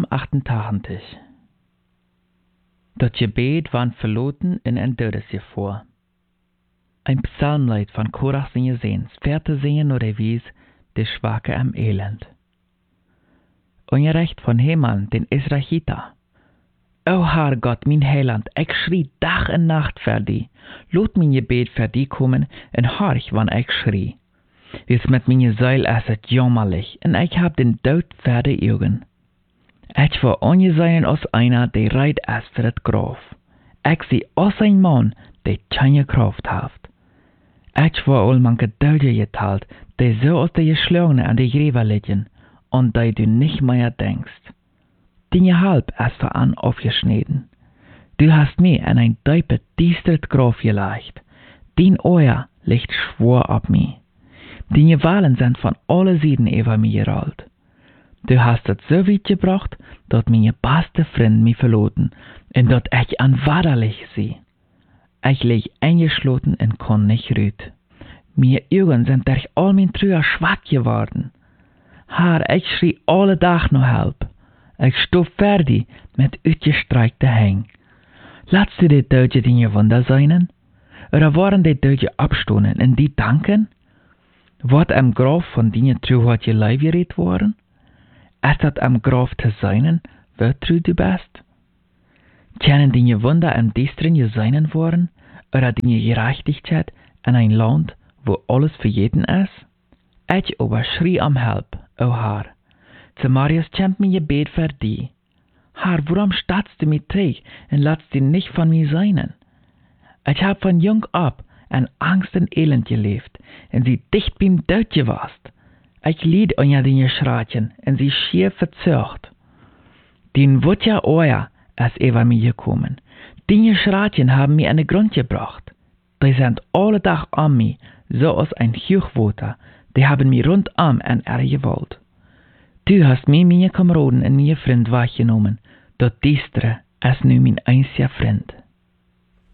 88. Dat gebed van verloten in een dodesgevoel. Ein Psalmlied van Korach zingen Seens, Verte zingen nur der Wies, de Schwache am Elend. Ongerecht van Heman, den Israelita. O Herr Gott, mijn Heiland, ik schrie dag en nacht voor die. Laat mijn gebed voor die komen en horch, wanneer ik schrie. Wils met mijn ziel is het jammerlich, en ik heb den dood voor de ogen. Ik wil ongezeien als einer, die reit is voor het graf. Ik zie als een man, die keine kracht heeft. Ik wil al manche dode geteld, die zo als de geschlagene aan de grave liggen, und die du nicht mehr denkst. Deine Halb ist voran aufgeschnitten. Du hast mir in ein diepe, düstert Grab gelegt. Dein Euer liegt schwor auf mich. Deine Wahlen sind von alle Seiten über mich gerollt. Du hast es so weit gebracht, dass meine beste Freund mich verloren und dass ich anwaderlich sie. Ich lieg eingeschlossen und kann nicht rüt. Meine Augen sind durch all mein Trüger schwach geworden. Herr, ich schrie alle Tag noch Help. Ich stof fertig mit uitgestreckte Hängen. Laatst du die Deutsche Dinge Wunder seinen? Oder waren die Deutsche abstoßen und die danken? Wird am Graf von Dinge true hat je Leib geredet worden? Ist das am Graf zu seinen, wer true du bist? Können Dinge Wunder am Distren je seinen worden? Oder Dinge Gerechtigkeit in ein Land, wo alles für jeden ist? Ich aber schrie am Help, o Herr. Zu Marius kämpft mir Gebet für die. Herr, warum statst du mich träg und lässt dich nicht von mir seinen? Ich hab von jung ab an Angst und Elend gelebt und sie dicht beim Tod gewast. Ich lied unter den Schratchen und sie schier verzögert. Den wird ja euer ist über mich gekommen. Die Schratchen haben mir einen Grund gebracht. Die sind alle Tag an mich, so als ein Hochwater. Die haben mich rundum an gewollt. Du hast mir meine Kameraden und meine Freund wahrgenommen, dort diestere ist nun mein einziger Freund.